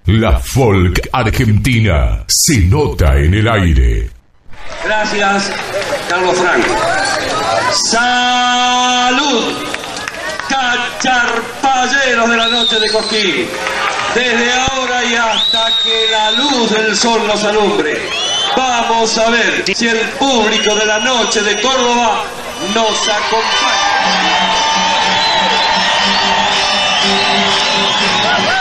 La folk argentina se nota en el aire. Gracias, Carlos Franco. ¡Salud! Cacharpayeros de la noche de Cosquín. Desde ahora y hasta que la luz del sol nos alumbre. Vamos a ver si el público de la noche de Córdoba nos acompaña.